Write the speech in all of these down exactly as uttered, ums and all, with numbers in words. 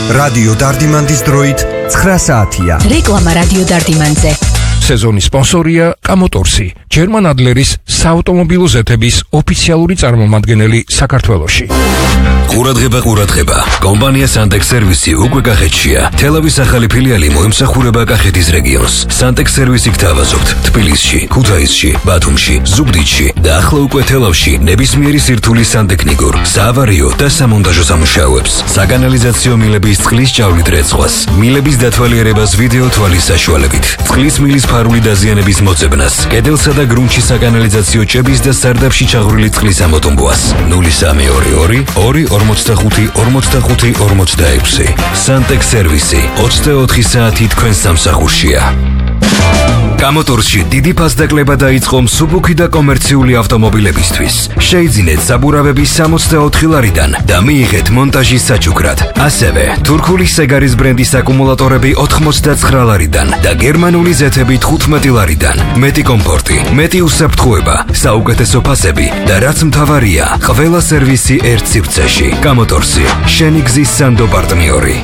რადიო დარდიმანდის დროით ცხრა საათია. რეკლამა რადიო დარდიმანზე. სეზონის სპონსორია კამოტორსი, ჯერმან ადლერის საავტომობილო ზეთების ოფიციალური წარმომადგენელი საქართველოში. ყურადღება, ყურადღება. კომპანია Santex სერვისი უკვე კახეთშია. თელავის ახალი ფილიალი მოემსახურება კახეთის რეგიონს. Santex სერვისი გთავაზობთ თბილისში, ქუთაისში, ბათუმში, ზუგდიდში და ახლა უკვე თელავში ნებისმიერი სირთულის სანტექნიკურ, საავარიო და სამონტაჟო სამუშაოებს. საკანალიზაციო მილების წყლის ჭავლით რეცხვას, მილების დათვალიერებას ვიდეო თვალის საშუალებით, წყლის მილის ფარული დაზიანების მოწებნას, კედელსა და გრუნტში საკანალიზაციო ჭების და სარდაფში ჩაღვრილი წყლის ამოტომბვას. ნული სამი ორი ორი ორი ორმოცდახუთი ორმოცდახუთი ორმოცდაექვსი. Santex სერვისი ოცდაოთხი საათი თქვენ სამსახურშია. კამოტორსში დიდი ფასდაკლება დაიწყო მსუბუქი და კომერციული ავტომობილებისთვის. შეიძინეთ საბურავები სამოცდაოთხი ლარიდან და მიიღეთ მონტაჟის საჩუქრად. ასევე თურქული სეგარის ბრენდის აკუმულატორები ოთხმოცდაცხრა ლარიდან და გერმანული ზეთები თხუთმეტი ლარიდან. მეტი კომფორტი, მეტი უსაფრთხოება, საუკეთესო ფასები და რაც მთავარია, ყველა სერვისი ერთ სივრცეში. კამოტორსი, შენი გზის სანდო პარტნიორი.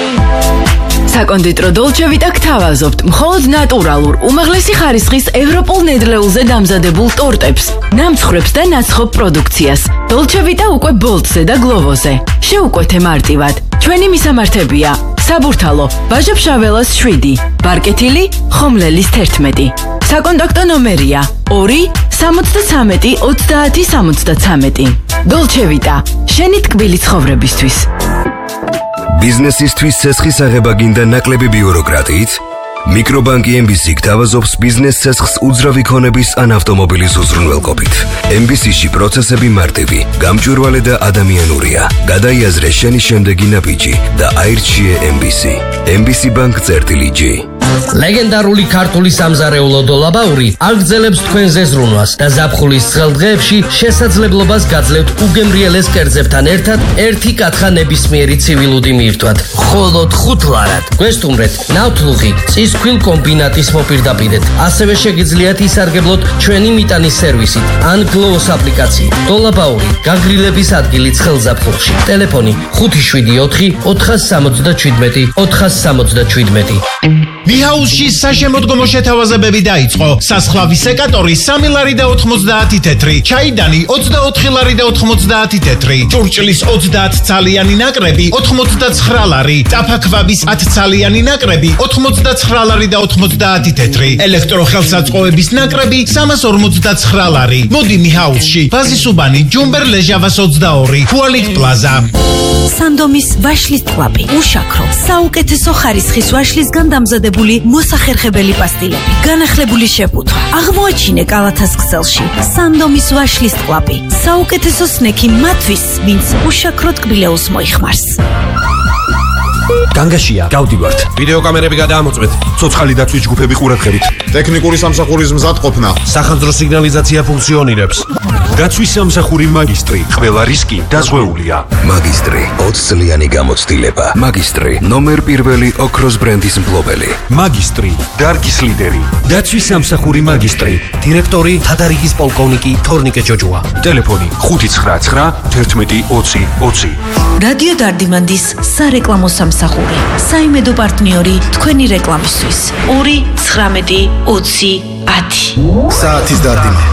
საკონდიტრო დოლჩე ვიტა გთავაზობთ მხოლოდ ნატურალურ, უმაღლესი ხარისხის ევროპულ ნედლეულზე დამზადებულ ტორტებს, ნამცხრებს და ნაცხოვ პროდუქციას. დოლჩე ვიტა უკვე ბოლტზე და გლოვოზე. შეუკვეთე მარტივად. ჩვენი მისამართებია: საბურთალო, ბაჟა-ფშაველას შვიდი, ბარკეთილი, ხომლელის თერთმეტი. საკონტაქტო ნომერია: ორი სამოცდაცამეტი ოცდაათი სამოცდაცამეტი. დოლჩე ვიტა, შენი ტკბილი ცხოვრებისთვის. ბიზნესისთვის ცესხის აღება გინდა ნაკლები ბიუროკრატიით? მიკრობანკი ემ ბი სი გთავაზობს ბიზნეს ცესხს უძრავი ქონების ან ავტომობილის უზრუნველყოფით. ემ ბი სი-ში პროცესები მარტივი, გამჭვირვალე და ადამიანურია. გადაიაზრე შენი შემდეგი ნაბიჯი და აირჩიე ემ ბი სი. ემ ბი სი ბანკ წერტილი ჯი. ლეგენდარული ქართული სამზარეულო დოლაბაური აგრძელებს თქვენზე ზრუნვას და ზაფხულის ცხელდღეებში შესაძლებლობას გაძლევთ უგემრიელეს კერძებთან ერთად ერთი კათხა ნებისმიერი ცივილუდი მიირთვათ. მხოლოდ ხუთ ლარად. გვესტუმრეთ ნავთლუღი წისქვილ კომბინატის მოპირდაპირედ. ასევე შეგიძლიათ ისარგებლოთ ჩვენი მიტანის სერვისით ან გლოვოს აპლიკაციით. დოლაბაური გაგრილების ადგილი ცხელზაფხულში. ტელეფონი ხუთი შვიდი ოთხი ოთხას სამოცდაჩვიდმეტი ოთხას სამოცდაჩვიდმეტი. მიჰაუსში საშემოდგომო შეთავაზებები დაიწყო. სასხლავი სეკატორი სამი ლარი და ოთხმოცდაათი თეთრი, ჩაიდანი ოცდაოთხი ლარი და ოთხმოცდაათი თეთრი, ჭურჭლის ოცდაათცალიანი ნაკრები ოთხმოცდაცხრა ლარი, წაფაქვაბის ათცალიანი ნაკრები ოთხმოცდაცხრა ლარი და ოთხმოცდაათი თეთრი, ელექტროხელსაწყოების ნაკრები სამას ორმოცდაცხრა ლარი. მოდი მიჰაუსში, ბაზისუბანი, ჯუმბერ ლეჟავას ოცდაორი, ქუალიქ პლაზა. სანდომის ვაშლის ტყუპი, უშაქრო, საუკეთესო ხარისხის ვაშლისგან დამზადებული მოსახერხებელი პასტილები, განახლებული შეფუთვა. აღმოაჩინე კალათას ქსელში სანდომის ვაშლის ტყუპი, საუკეთესო სნექი მათთვის, ვინც უშაქრო ტკბილეულს მოიხმარს. განგაშია, გავდივართ. ვიდეო კამერები გადაამოწმეთ. ცოცხალი დაცვის ჯგუფები ყურადღებით. ტექნიკური სამსახურის მზადყოფნა. სახანძრო სიგნალიზაცია ფუნქციონირებს. დაცვის სამსახური მაგისტრი. ყველა რისკი დაზღვეულია. მაგისტრი ოცწლიანი გამოცდილება. მაგისტრი ნომერ პირველი ოქროს ბრენდის მფლობელი. მაგისტრი დარგის ლიდერი. დაცვის სამსახური მაგისტრი. დირექტორი თადარიგის პოლკოვნიკი თორნიკე ჯოჯოა. ტელეფონი ხუთი ცხრა ცხრა თერთმეტი ოცი ოცი. რადიო დარდიმანდის სარეკლამო სამსახური. საიმედო პარტნიორი თქვენი რეკლამისთვის. ორი ცხრამეტი ოცი ათი. საათის დარდიმანი.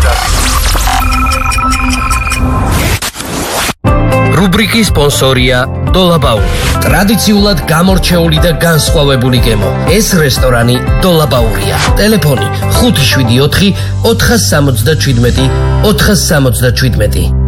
რუბრიკის სპონსორია დოლაბაური. ტრადიციულად გამორჩეული და განსხვავებული გემო. ეს რესტორანი დოლაბაურია. ტელეფონი ხუთი შვიდი ოთხი ოთხას სამოცდაჩვიდმეტი ოთხას სამოცდაჩვიდმეტი.